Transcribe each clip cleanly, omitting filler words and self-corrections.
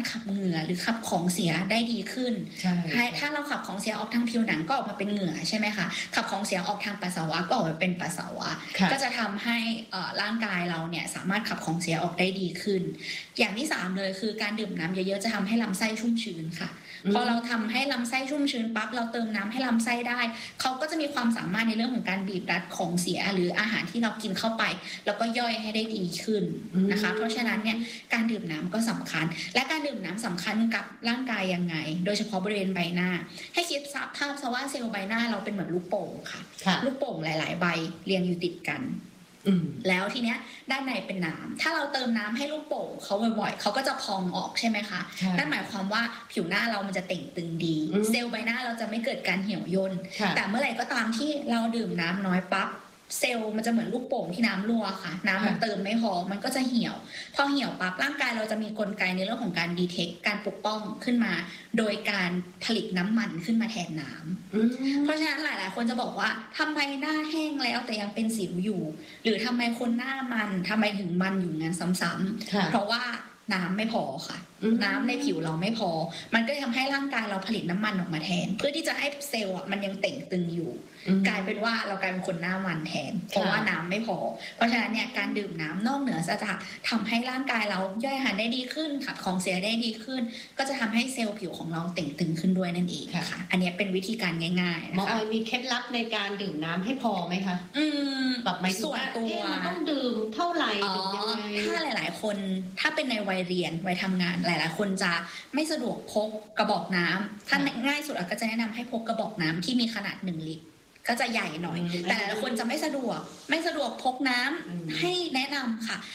ขับเหงื่อหรือขับของเสียได้ดีขึ้นถ้าเราขับของเสียออกทางผิวหนังก็ออกมาเป็นเหงื่อใช่ไหมคะขับของเสียออกทางปัสสาวะก็ออกมาเป็นปัสสาวะก็จะทำให้ร่างกายเราเนี่ยสามารถขับของเสียออกได้ดีขึ้นอย่างที่3เลยคือการดื่มน้ำเยอะๆจะทำให้ลำไส้ชุ่มชื้นค่ะพอเราทำให้ลำไส้ชุ่มชื้นปั๊บเราเติมน้ำให้ลำไส้ได้เขาก็จะมีความสามารถในเรื่องของการบีบรัดของเสียหรืออาหารที่เรากินเข้าไปแล้วก็ย่อยให้ได้ดีขึ้นนะคะเพราะฉะนั้นเนี่ยการดื่มน้ำก็สำคัญและการดื่มน้ำสำคัญกับร่างกายยังไงโดยเฉพาะบริเวณใบหน้าให้คิดภาพซะว่าเซลล์ใบหน้าเราเป็นเหมือนลูกโป่งค่ะลูกโป่งหลายๆใบเรียงอยู่ติดกันแล้วทีเนี้ยด้านในเป็นน้ำถ้าเราเติมน้ำให้ลูกโป่งเขาบ่อยๆเขาก็จะพองออกใช่ไหมคะนั่นหมายความว่าผิวหน้าเรามันจะเต่งตึงดีเซลล์ใบหน้าเราจะไม่เกิดการเหี่ยวย่นแต่เมื่อไหร่ก็ตามที่เราดื่มน้ำน้อยปั๊บเซลล์มันจะเหมือนลูกโป่งที่น้ำรั่วค่ะน้ำมันเติมไม่พอมันก็จะเหี่ยวพอเหี่ยวปั๊บร่างกายเราจะมีกลไกในเรื่องของการดีเทคการปกป้องขึ้นมาโดยการผลิตน้ำมันขึ้นมาแทนน้ำเพราะฉะนั้นหลายๆคนจะบอกว่าทำไมหน้าแห้งแล้วแต่ยังเป็นสิวอยู่หรือทำไมคนหน้ามันทำไมถึงมันอยู่งั้นซ้ำๆเพราะว่าน้ำไม่พอค่ะน้ำในผิวเราไม่พอมันก็ทำให้ร่างกายเราผลิตน้ำมันออกมาแทนเพื่อที่จะให้เซลล์มันยังเต่งตึงอยู่กลายเป็นว่าเรากลายเป็นคนหน้ามันแทนเพราะว่าน้ำไม่พอเพราะฉะนั้นเนี่ยการดื่มน้ำนอกเหนือจากทำให้ร่างกายเราย่อยอาหารได้ดีขึ้นขับของเสียได้ดีขึ้นก็จะทำให้เซลล์ผิวของเราเต่งตึงขึ้นด้วยนั่นเองค่ะอันนี้เป็นวิธีการง่ายๆหมอออยมีเคล็ดลับในการดื่มน้ำให้พอไหมคะแบบไม่ส่วนตัวต้องดื่มเท่าไหร่ถ้าหลายๆคนถ้าเป็นในวัยเรียนวัยทำงานหลายๆคนจะไม่สะดวกพกกระบอกน้ำถ้าง่ายสุดก็จะแนะนำให้พกกระบอกน้ำที่มีขนาด1 ลิตรก็จะใหญ่หน่อยแต่หลายๆคนจะไม่สะดวกพกน้ำให้แนะนำค่ะ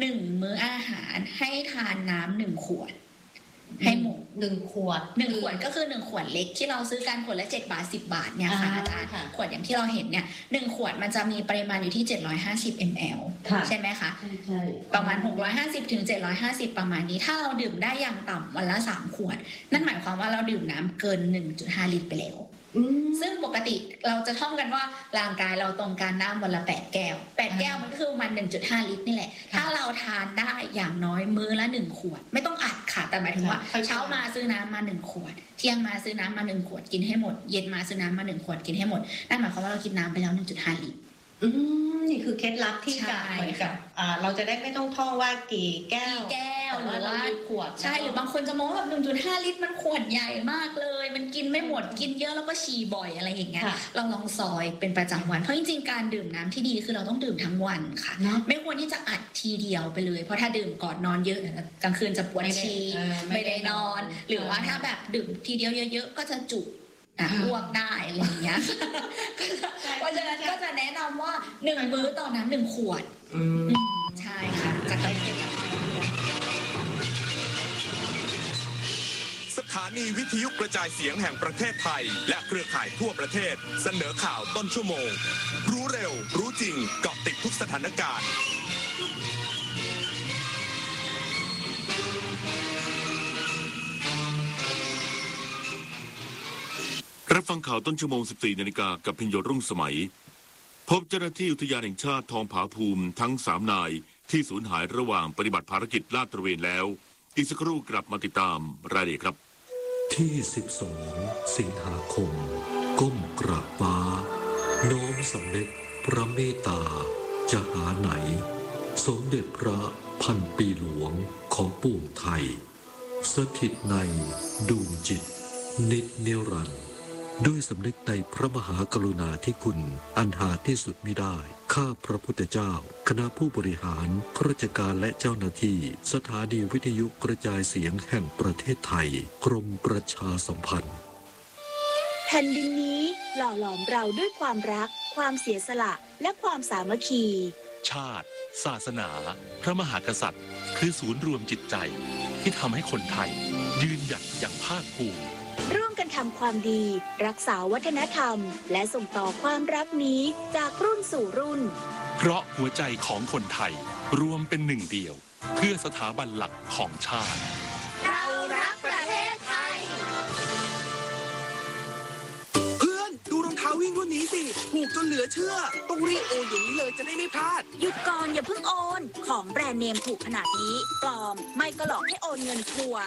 1 มื้ออาหารให้ทานน้ำ1 ขวดให้หมด 1 ขวดก็คือ1 ขวดเล็กที่เราซื้อกันขวดละ7 บาท10 บาทเนี่ยค่ะอาจารย์ขวดอย่างที่เราเห็นเนี่ย1 ขวดมันจะมีปริมาณอยู่ที่750 ml ใช่ไหมคะใช่ประมาณ650ถึง750ประมาณนี้ถ้าเราดื่มได้อย่างต่ำวันละ3 ขวดนั่นหมายความว่าเราดื่มน้ำเกิน 1.5 ลิตรไปแล้วซึ่งปกติเราจะท่องกันว่าร่างกายเราต้องการน้ำวันละ8 แก้วมันก็คือมัน 1.5 ลิตรนี่แหละถ้าเราทานได้อย่างน้อยมื้อละ1 ขวดไม่ต้องอัดค่ะแต่หมายถึงว่าเช้ามาซื้อน้ำมา1 ขวดเที่ยงมาซื้อน้ำมา1 ขวดกินให้หมดเย็นมาซื้อน้ำมา1 ขวดกินให้หมดนั่นหมายความว่าเรากินน้ำไปแล้ว 1.5 ลิตรนี่คือเคล็ดลับที่จะเหมือนกับเราจะได้ไม่ต้องท่องว่ากี่แก้วหรือว่าขวดใช่หรือบางคนจะมองแบบ 1.5 ลิตรมันขวดใหญ่มากเลยมันกินไม่หมดกินเยอะแล้วก็ฉี่บ่อยอะไรอย่างเงี้ยเราลองซอยเป็นประจำวันเพราะจริงๆการดื่มน้ำที่ดีคือเราต้องดื่มทั้งวันค่ะไม่ควรที่จะอัดทีเดียวไปเลยเพราะถ้าดื่มก่อนนอนเยอะกลางคืนจะปวดฉี่ไม่ได้นอนหรือว่าถ้าแบบดื่มทีเดียวเยอะๆก็จะจุกอ้วกได้อะไรอย่างเงี้ยเพราะฉะนั้นก็จะแนะนำว่า1 มื้อต่อน้ำ1 ขวดใช่ค่ะจะได้เก็บสถานีวิทยุกระจายเสียงแห่งประเทศไทยและเครือข่ายทั่วประเทศเสนอข่าวต้นชั่วโมงรู้เร็วรู้จริงเกาะติดทุกสถานการณ์รับฟังข่าวต้นชั่วโมง 14 นาฬิกากับพิญโยรุ่งสมัยพบเจ้าหน้าที่อุทยานแห่งชาติทองผาภูมิทั้ง3 นายที่สูญหายระหว่างปฏิบัติภารกิจลาดตระเวนแล้วอีกสักครู่กลับมาติดตามรายละเอียดครับที่12 สิงหาคมก้มกราบฟ้าน้อมสำนึกพระเมตตาจะหาไหนสมเด็จพระพันปีหลวงของปวงไทยสถิตในดวงจิตนิจนิรันดร์ด้วยสำนึกในพระมหากรุณาธิคุณอันหาที่สุดมิได้ข้าพระพุทธเจ้าคณะผู้บริหารข้าราชการและเจ้าหน้าที่สถานีวิทยุกระจายเสียงแห่งประเทศไทยกรมประชาสัมพันธ์แผ่นดินนี้หล่อหลอมเราด้วยความรักความเสียสละและความสามัคคีชาติศาสนาพระมหากษัตริย์คือศูนย์รวมจิตใจที่ทำให้คนไทยยืนหยัดอย่างภาคภูมิร่วมกันทำความดีรักษาวัฒนธรรมและส่งต่อความรักนี้จากรุ่นสู่รุ่นเพราะหัวใจของคนไทยรวมเป็นหนึ่งเดียวเพื่อสถาบันหลักของชาติเรารักประเทศไทยเพื่อนดูรองเท้าวิ่งรุ่นนี้สิถูกจนเหลือเชื่อต้องรีบโอนอย่างนี้เลยจะได้ไม่พลาดหยุดก่อนอย่าเพิ่งโอนของแบรนด์เนมถูกขนาดนี้ปลอมไม่ก็หลอกให้โอนเงินทวง